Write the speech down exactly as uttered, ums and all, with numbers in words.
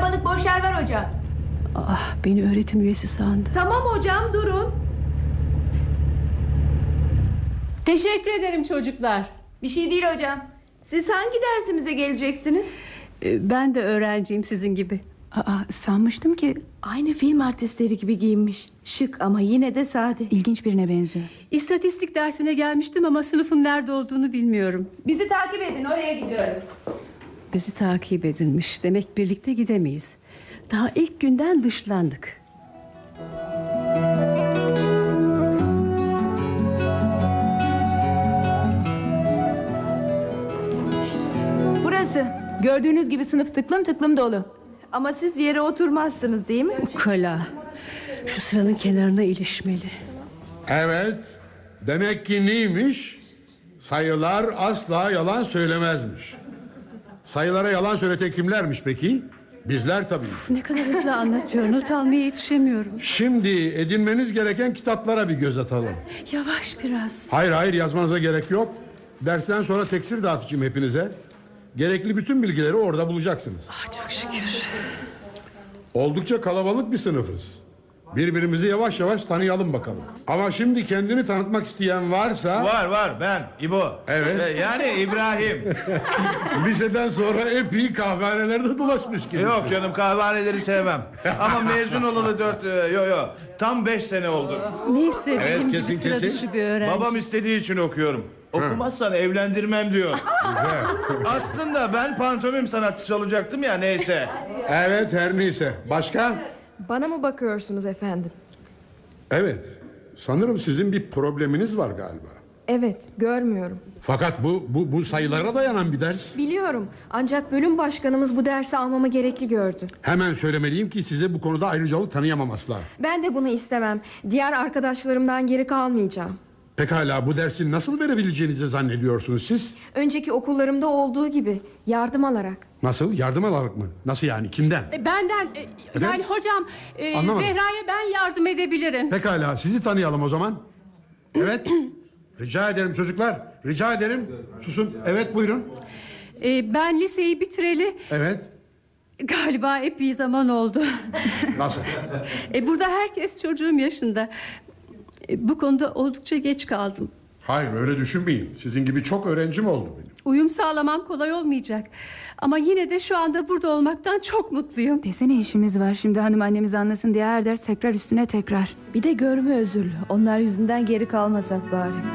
kalabalık boş yer var hocam. Ah, beni öğretim üyesi sandı. Tamam hocam, durun. Teşekkür ederim çocuklar. Bir şey değil hocam. Siz hangi dersimize geleceksiniz? Ee, Ben de öğrenciyim sizin gibi. Aa, sanmıştım ki Aynı film artistleri gibi giyinmiş. Şık ama yine de sade. ilginç birine benziyor. İstatistik dersine gelmiştim ama sınıfın nerede olduğunu bilmiyorum. Bizi takip edin, oraya gidiyoruz. Bizi takip edilmiş. Demek birlikte gidemeyiz. Daha ilk günden dışlandık. Burası. Gördüğünüz gibi sınıf tıklım tıklım dolu. Ama siz yere oturmazsınız değil mi? Ukala. Şu sıranın kenarına ilişmeli. Evet. Demek ki neymiş? Sayılar asla yalan söylemezmiş. Sayılara yalan söyleten kimlermiş peki? Bizler tabii. Ne kadar hızlı anlatıyor. Not almaya yetişemiyorum. Şimdi edinmeniz gereken kitaplara bir göz atalım. Yavaş biraz. Hayır hayır, yazmanıza gerek yok. Dersten sonra teksir dağıtacağım hepinize. Gerekli bütün bilgileri orada bulacaksınız. Ah, çok şükür. Oldukça kalabalık bir sınıfız. Birbirimizi yavaş yavaş tanıyalım bakalım. Ama şimdi kendini tanıtmak isteyen varsa... Var var, ben İbo. Evet. Ee, Yani İbrahim. Liseden sonra epey kahvehanelerde dolaşmış gibi. Yok canım, kahvehaneleri sevmem. Ama mezun olalı dört, e, yo yo tam beş sene oldu. Neyse, Evet, benim kesin, gibi sıra kesin. dışı bir öğrenci. Babam istediği için okuyorum. Okumazsan evlendirmem diyor. Aslında ben pantomim sanatçısı olacaktım ya, neyse. Evet, her neyse. Başka? Bana mı bakıyorsunuz efendim? Evet. Sanırım sizin bir probleminiz var galiba. Evet, görmüyorum. Fakat bu bu bu sayılara dayanan bir ders. Biliyorum. Ancak bölüm başkanımız bu dersi almamı gerekli gördü. Hemen söylemeliyim ki size bu konuda ayrıcalık tanıyamam asla. Ben de bunu istemem. Diğer arkadaşlarımdan geri kalmayacağım. Pekala, bu dersi nasıl verebileceğinizi zannediyorsunuz siz? Önceki okullarımda olduğu gibi yardım alarak. Nasıl? Yardım alarak mı? Nasıl yani? Kimden? E, Benden e, yani hocam e, Anlamadım. Zehra'ya ben yardım edebilirim. Pekala, sizi tanıyalım o zaman. Evet. Rica ederim çocuklar. Rica ederim. Susun. Evet, buyurun. E, ben liseyi bitireli Evet. galiba epey zaman oldu. Nasıl? e, burada herkes çocuğum yaşında. E, bu konuda oldukça geç kaldım. Hayır, öyle düşünmeyin. Sizin gibi çok öğrencim oldu benim. Uyum sağlamam kolay olmayacak. Ama yine de şu anda burada olmaktan çok mutluyum. Desene işimiz var. Şimdi hanım annemiz anlasın diye her ders tekrar üstüne tekrar. Bir de görme özürlü. Onlar yüzünden geri kalmasak bari.